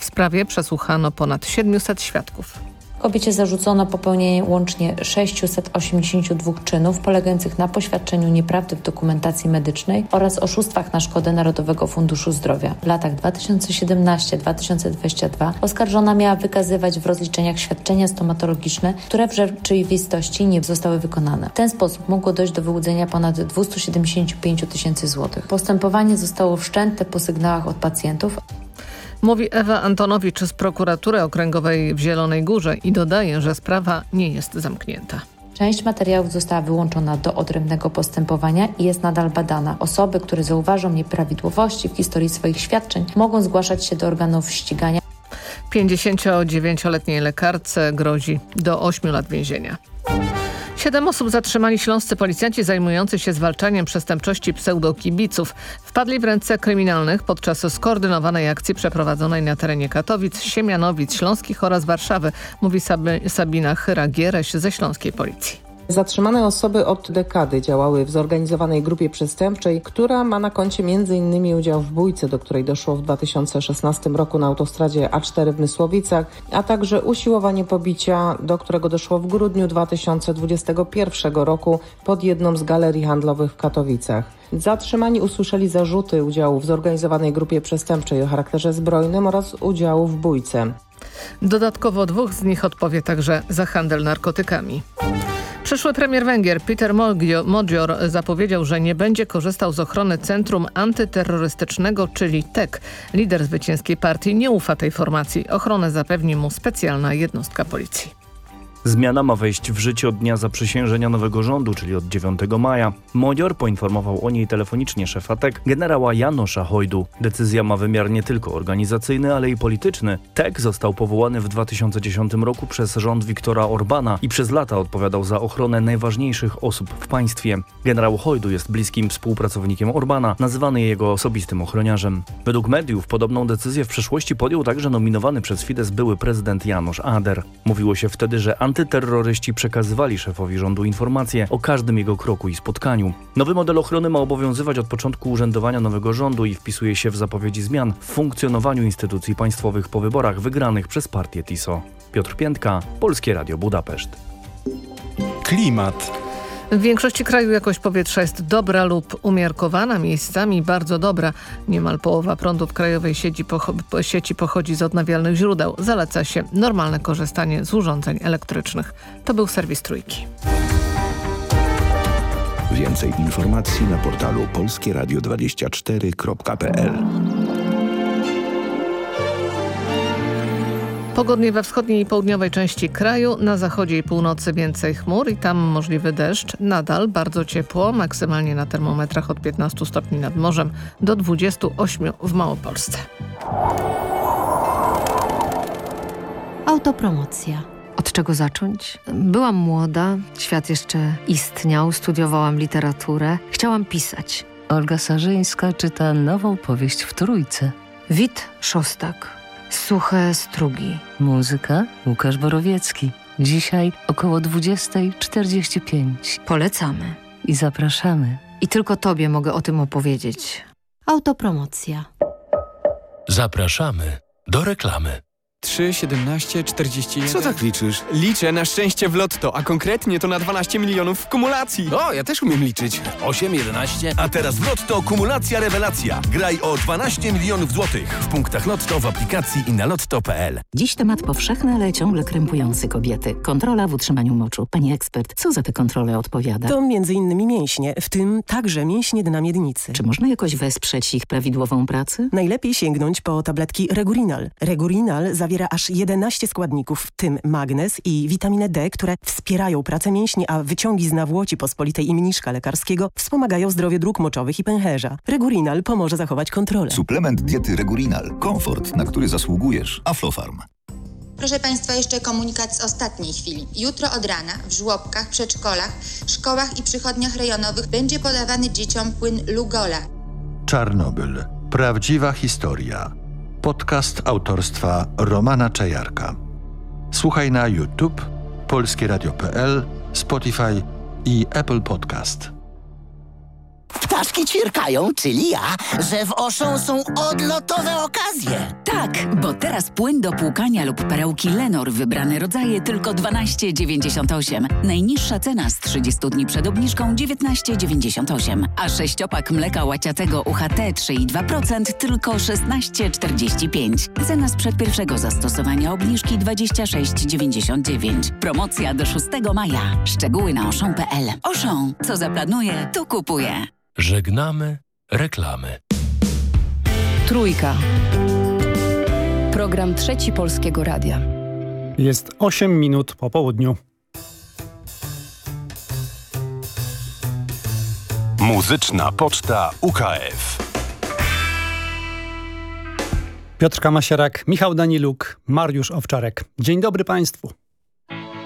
W sprawie przesłuchano ponad 700 świadków. Kobiecie zarzucono popełnienie łącznie 682 czynów polegających na poświadczeniu nieprawdy w dokumentacji medycznej oraz oszustwach na szkodę Narodowego Funduszu Zdrowia. W latach 2017-2022 oskarżona miała wykazywać w rozliczeniach świadczenia stomatologiczne, które w rzeczywistości nie zostały wykonane. W ten sposób mogło dojść do wyłudzenia ponad 275 tysięcy złotych. Postępowanie zostało wszczęte po sygnałach od pacjentów. Mówi Ewa Antonowicz z Prokuratury Okręgowej w Zielonej Górze i dodaje, że sprawa nie jest zamknięta. Część materiałów została wyłączona do odrębnego postępowania i jest nadal badana. Osoby, które zauważą nieprawidłowości w historii swoich świadczeń, mogą zgłaszać się do organów ścigania. 59-letniej lekarce grozi do 8 lat więzienia. 7 osób zatrzymali śląscy policjanci zajmujący się zwalczaniem przestępczości pseudokibiców. Wpadli w ręce kryminalnych podczas skoordynowanej akcji przeprowadzonej na terenie Katowic, Siemianowic Śląskich oraz Warszawy, mówi Sabina Chyra-Giereś ze Śląskiej Policji. Zatrzymane osoby od dekady działały w zorganizowanej grupie przestępczej, która ma na koncie m.in. udział w bójce, do której doszło w 2016 roku na autostradzie A4 w Mysłowicach, a także usiłowanie pobicia, do którego doszło w grudniu 2021 roku pod jedną z galerii handlowych w Katowicach. Zatrzymani usłyszeli zarzuty udziału w zorganizowanej grupie przestępczej o charakterze zbrojnym oraz udziału w bójce. Dodatkowo 2 z nich odpowie także za handel narkotykami. Przyszły premier Węgier Peter Magyar zapowiedział, że nie będzie korzystał z ochrony Centrum Antyterrorystycznego, czyli TEK. Lider zwycięskiej partii nie ufa tej formacji. Ochronę zapewni mu specjalna jednostka policji. Zmiana ma wejść w życie od dnia zaprzysiężenia nowego rządu, czyli od 9 maja. Magyar poinformował o niej telefonicznie szefa TEK, generała Jánosza Hojdu. Decyzja ma wymiar nie tylko organizacyjny, ale i polityczny. TEK został powołany w 2010 roku przez rząd Viktora Orbána i przez lata odpowiadał za ochronę najważniejszych osób w państwie. Generał Hojdu jest bliskim współpracownikiem Orbána, nazywany jego osobistym ochroniarzem. Według mediów podobną decyzję w przeszłości podjął także nominowany przez Fidesz były prezydent János Áder. Mówiło się wtedy, że antyterroryści przekazywali szefowi rządu informacje o każdym jego kroku i spotkaniu. Nowy model ochrony ma obowiązywać od początku urzędowania nowego rządu i wpisuje się w zapowiedzi zmian w funkcjonowaniu instytucji państwowych po wyborach wygranych przez partię TISO. Piotr Piętka, Polskie Radio Budapeszt. Klimat. W większości kraju jakość powietrza jest dobra lub umiarkowana, miejscami bardzo dobra. Niemal połowa prądu w krajowej sieci pochodzi z odnawialnych źródeł. Zaleca się normalne korzystanie z urządzeń elektrycznych. To był serwis Trójki. Więcej informacji na portalu polskieradio24.pl. Pogodnie we wschodniej i południowej części kraju, na zachodzie i północy więcej chmur i tam możliwy deszcz. Nadal bardzo ciepło, maksymalnie na termometrach od 15 stopni nad morzem do 28 w Małopolsce. Autopromocja. Od czego zacząć? Byłam młoda, świat jeszcze istniał, studiowałam literaturę, chciałam pisać. Olga Sarzyńska czyta nową powieść w Trójce. Wit Szostak. Suche strugi. Muzyka Łukasz Borowiecki. Dzisiaj około 20:45. Polecamy. I zapraszamy. I tylko tobie mogę o tym opowiedzieć. Autopromocja. Zapraszamy do reklamy. 3, 17, 41... Co tak liczysz? Liczę na szczęście w lotto, a konkretnie to na 12 milionów w kumulacji. O, ja też umiem liczyć. 8, 11... A teraz w Lotto kumulacja rewelacja. Graj o 12 milionów złotych w punktach Lotto, w aplikacji i na lotto.pl. Dziś temat powszechny, ale ciągle krępujący kobiety. Kontrola w utrzymaniu moczu. Pani ekspert, co za tę kontrolę odpowiada? To m.in. mięśnie, w tym także mięśnie dna miednicy. Czy można jakoś wesprzeć ich prawidłową pracę? Najlepiej sięgnąć po tabletki Regurinal. Regurinal zawiera aż 11 składników, w tym magnez i witaminę D, które wspierają pracę mięśni, a wyciągi z nawłoci pospolitej i mniszka lekarskiego wspomagają zdrowie dróg moczowych i pęcherza. Regurinal pomoże zachować kontrolę. Suplement diety Regurinal. Komfort, na który zasługujesz. Aflofarm. Proszę Państwa, jeszcze komunikat z ostatniej chwili. Jutro od rana w żłobkach, przedszkolach, szkołach i przychodniach rejonowych będzie podawany dzieciom płyn Lugola. Czarnobyl. Prawdziwa historia. Podcast autorstwa Romana Czajarka. Słuchaj na YouTube, polskieradio.pl, Spotify i Apple Podcast. czaszki ćwierkają, czyli ja, że w Auchan są odlotowe okazje. Tak, bo teraz płyn do płukania lub perełki Lenor wybrane rodzaje tylko 12,98. Najniższa cena z 30 dni przed obniżką 19,98. A 6-pak mleka łaciatego UHT 3,2% tylko 16,45. Cena sprzed pierwszego zastosowania obniżki 26,99. Promocja do 6 maja. Szczegóły na auchan.pl. Auchan. Co zaplanuje, to kupuje. Żegnamy reklamy. Trójka. Program Trzeci Polskiego Radia. Jest 8 minut po południu. Muzyczna Poczta UKF. Piotr Kamasierak, Michał Daniluk, Mariusz Owczarek. Dzień dobry Państwu.